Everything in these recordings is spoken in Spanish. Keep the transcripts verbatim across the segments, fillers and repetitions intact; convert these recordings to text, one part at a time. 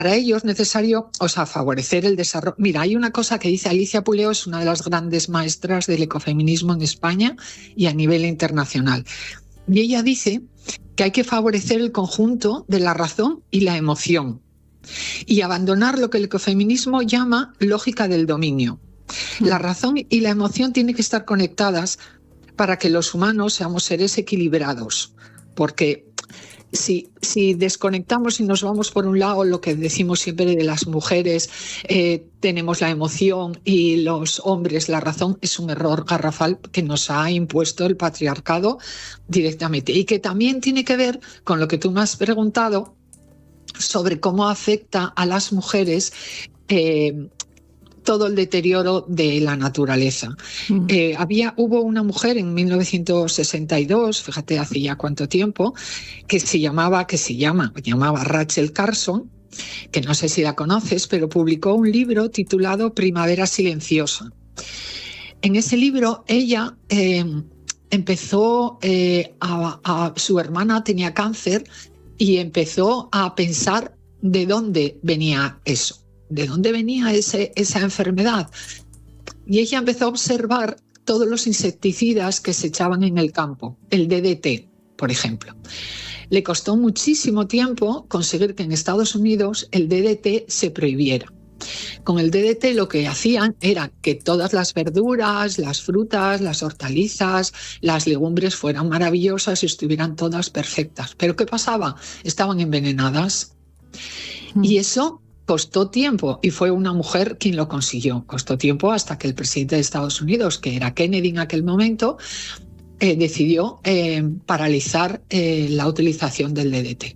Para ello es necesario, o sea, favorecer el desarrollo. Mira, hay una cosa que dice Alicia Puleo, es una de las grandes maestras del ecofeminismo en España y a nivel internacional. Y ella dice que hay que favorecer el conjunto de la razón y la emoción y abandonar lo que el ecofeminismo llama lógica del dominio. La razón y la emoción tienen que estar conectadas para que los humanos seamos seres equilibrados, porque Si, si desconectamos y nos vamos por un lado, lo que decimos siempre de las mujeres, eh, tenemos la emoción y los hombres la razón, es un error garrafal que nos ha impuesto el patriarcado directamente y que también tiene que ver con lo que tú me has preguntado sobre cómo afecta a las mujeres eh, todo el deterioro de la naturaleza. Mm. Eh, había, hubo una mujer en mil novecientos sesenta y dos, fíjate hace ya cuánto tiempo, que se llamaba, que se llama, llamaba Rachel Carson, que no sé si la conoces, pero publicó un libro titulado Primavera Silenciosa. En ese libro ella eh, empezó, eh, a, a, su hermana tenía cáncer y empezó a pensar de dónde venía eso. ¿De dónde venía ese, esa enfermedad? Y ella empezó a observar todos los insecticidas que se echaban en el campo, el D D T, por ejemplo. Le costó muchísimo tiempo conseguir que en Estados Unidos el D D T se prohibiera. Con el D D T lo que hacían era que todas las verduras, las frutas, las hortalizas, las legumbres fueran maravillosas y estuvieran todas perfectas. ¿Pero qué pasaba? Estaban envenenadas. Mm. Y eso costó tiempo y fue una mujer quien lo consiguió. Costó tiempo hasta que el presidente de Estados Unidos, que era Kennedy en aquel momento, eh, decidió eh, paralizar eh, la utilización del D D T.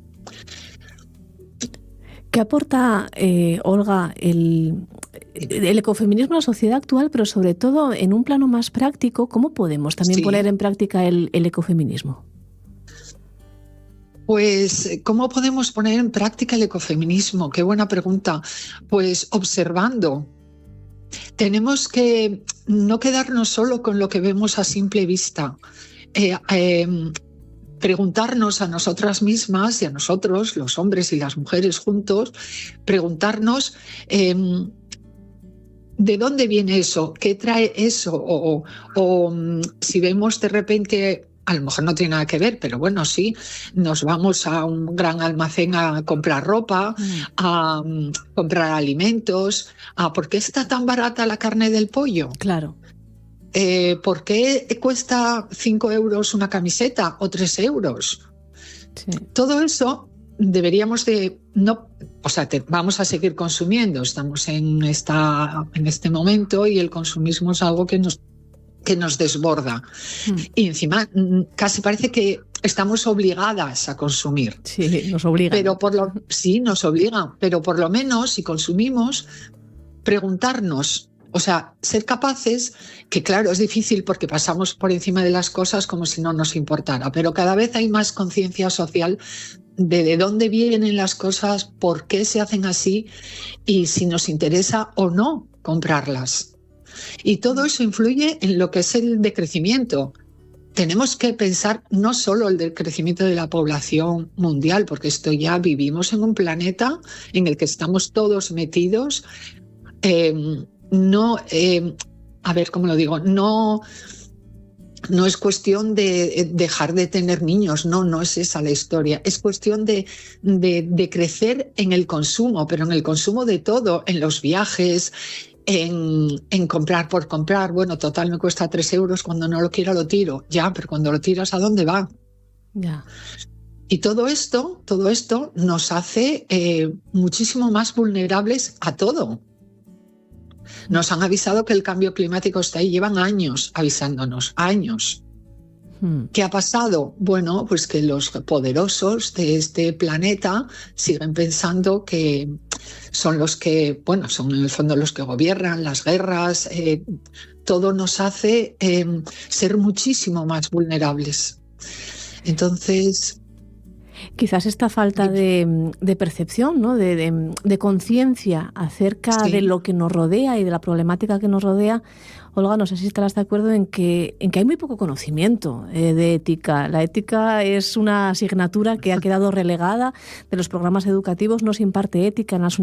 ¿Qué aporta, eh, Olga, el, el ecofeminismo a la sociedad actual, pero sobre todo en un plano más práctico? ¿Cómo podemos también sí. poner en práctica el, el ecofeminismo? Pues, ¿cómo podemos poner en práctica el ecofeminismo? Qué buena pregunta. Pues observando. Tenemos que no quedarnos solo con lo que vemos a simple vista. Eh, eh, preguntarnos a nosotras mismas y a nosotros, los hombres y las mujeres juntos, preguntarnos eh, ¿de dónde viene eso? ¿Qué trae eso? O, o, o si vemos de repente... A lo mejor no tiene nada que ver, pero bueno, sí, nos vamos a un gran almacén a comprar ropa, mm. a um, comprar alimentos. A, ¿por qué está tan barata la carne del pollo? Claro. Eh, ¿Por qué cuesta cinco euros una camiseta o tres euros? Sí. Todo eso deberíamos de... no, o sea, te, vamos a seguir consumiendo. Estamos en, esta, en este momento y el consumismo es algo que nos... que nos desborda. Mm. Y encima casi parece que estamos obligadas a consumir. Sí, nos obligan. Pero por lo, sí, nos obligan, pero por lo menos si consumimos, preguntarnos, o sea, ser capaces, que claro, es difícil porque pasamos por encima de las cosas como si no nos importara, pero cada vez hay más conciencia social de, de dónde vienen las cosas, por qué se hacen así y si nos interesa o no comprarlas. Y todo eso influye en lo que es el decrecimiento. Tenemos que pensar no solo el decrecimiento de la población mundial, porque esto ya vivimos en un planeta en el que estamos todos metidos. Eh, no, eh, a ver, ¿cómo lo digo? No, no es cuestión de dejar de tener niños, no, no es esa la historia. Es cuestión de, de, de crecer en el consumo, pero en el consumo de todo, en los viajes, En, en comprar por comprar. Bueno, total, me cuesta tres euros, cuando no lo quiero lo tiro. Ya, pero cuando lo tiras, ¿a dónde va? Ya. Y todo esto, todo esto nos hace eh, muchísimo más vulnerables a todo. Nos han avisado que el cambio climático está ahí, llevan años avisándonos, años. Hmm. ¿Qué ha pasado? Bueno, pues que los poderosos de este planeta siguen pensando que son los que, bueno, son en el fondo los que gobiernan, las guerras, eh, todo nos hace eh, ser muchísimo más vulnerables. Entonces... Quizás esta falta de, de percepción, ¿no? de, de, de conciencia acerca sí. de lo que nos rodea y de la problemática que nos rodea. Olga, no sé si estarás de acuerdo en que, en que hay muy poco conocimiento eh, de ética. La ética es una asignatura que ha quedado relegada de los programas educativos, no se imparte ética en las universidades.